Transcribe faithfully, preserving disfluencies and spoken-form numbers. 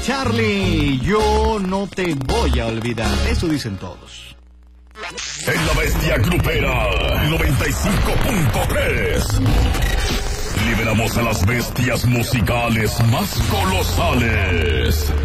Charlie, yo no te voy a olvidar. Eso dicen todos. En la bestia grupera noventa y cinco punto tres. Liberamos a las bestias musicales más colosales.